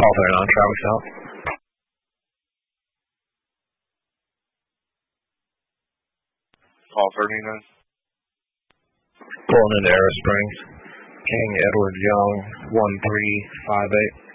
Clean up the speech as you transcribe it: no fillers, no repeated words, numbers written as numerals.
Call 39, traffic stop. Call 39. Pulling into Arrow Springs. King Edward Young, 1358.